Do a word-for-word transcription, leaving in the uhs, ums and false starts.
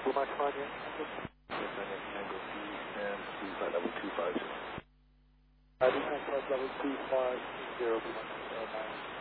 Mike five, yeah. Tango, descend to flight level two five zero. Uh, descend flight level two five zero, Blue Mike, uh, nine.